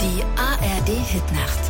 Die ARD-Hitnacht.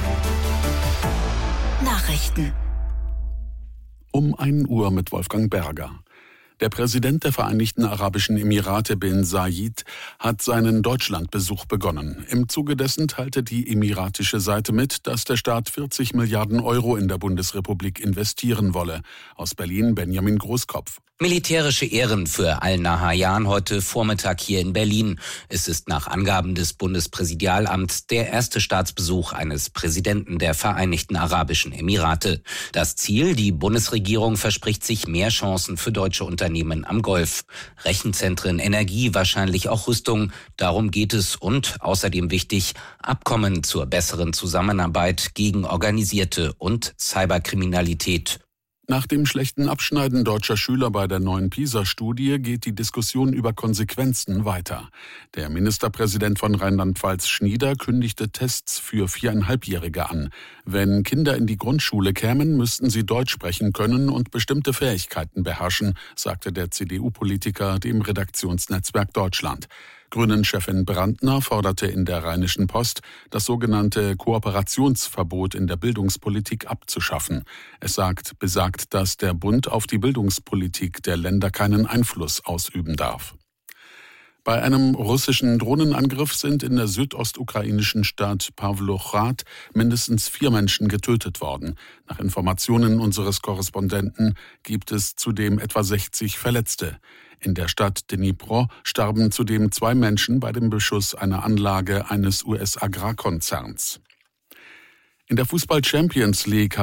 Nachrichten. Um 1 Uhr mit Wolfgang Berger. Der Präsident der Vereinigten Arabischen Emirate bin Zayed hat seinen Deutschlandbesuch begonnen. Im Zuge dessen teilte die emiratische Seite mit, dass der Staat 40 Milliarden Euro in der Bundesrepublik investieren wolle. Aus Berlin Benjamin Großkopf. Militärische Ehren für Al-Nahyan heute Vormittag hier in Berlin. Es ist nach Angaben des Bundespräsidialamts der erste Staatsbesuch eines Präsidenten der Vereinigten Arabischen Emirate. Das Ziel, die Bundesregierung verspricht sich mehr Chancen für deutsche Unternehmen am Golf. Rechenzentren, Energie, wahrscheinlich auch Rüstung. Darum geht es und außerdem wichtig, Abkommen zur besseren Zusammenarbeit gegen organisierte und Cyberkriminalität. Nach dem schlechten Abschneiden deutscher Schüler bei der neuen PISA-Studie geht die Diskussion über Konsequenzen weiter. Der Ministerpräsident von Rheinland-Pfalz Schnieder kündigte Tests für 4,5-Jährige an. Wenn Kinder in die Grundschule kämen, müssten sie Deutsch sprechen können und bestimmte Fähigkeiten beherrschen, sagte der CDU-Politiker dem Redaktionsnetzwerk Deutschland. Grünen-Chefin Brandner forderte in der Rheinischen Post, das sogenannte Kooperationsverbot in der Bildungspolitik abzuschaffen. Es besagt, dass der Bund auf die Bildungspolitik der Länder keinen Einfluss ausüben darf. Bei einem russischen Drohnenangriff sind in der südostukrainischen Stadt Pawlochrad mindestens 4 Menschen getötet worden. Nach Informationen unseres Korrespondenten gibt es zudem etwa 60 Verletzte. In der Stadt Dnipro starben zudem 2 Menschen bei dem Beschuss einer Anlage eines US-Agrarkonzerns. In der Fußball-Champions League hat